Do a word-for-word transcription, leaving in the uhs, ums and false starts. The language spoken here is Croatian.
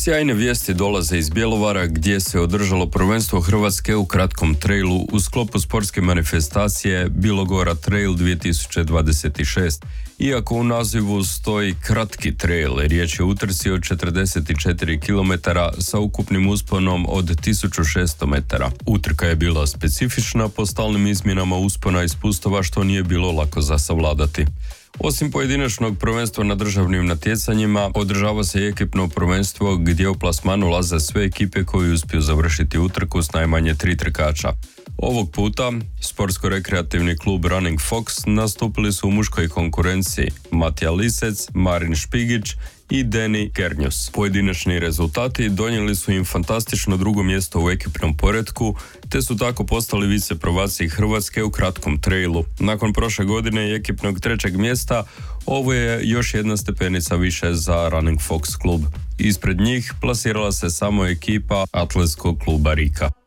Sjajne vijesti dolaze iz Bjelovara gdje se održalo prvenstvo Hrvatske u kratkom trailu u sklopu sportske manifestacije Bilogora Trail dvije tisuće dvadeset šest. Iako u nazivu stoji kratki trail, riječ je o utrci od četrdeset četiri kilometara sa ukupnim usponom od tisuću šesto metara. Utrka je bila specifična po stalnim izmjenama uspona i spustova što nije bilo lako za savladati. Osim pojedinačnog prvenstva na državnim natjecanjima, održava se i ekipno prvenstvo gdje u plasmanu ulaze sve ekipe koje uspiju završiti utrku s najmanje tri trkača. Ovog puta, sportsko-rekreativni klub Running Fox nastupili su u muškoj konkurenciji Matija Lisec, Marin Špigić i Deni Kernjus. Pojedinačni rezultati donijeli su im fantastično drugo mjesto u ekipnom poretku, te su tako postali viceprvaci Hrvatske u kratkom trailu. Nakon prošle godine i ekipnog trećeg mjesta, ovo je još jedna stepenica više za Running Fox klub. Ispred njih plasirala se samo ekipa atletskog kluba Rika.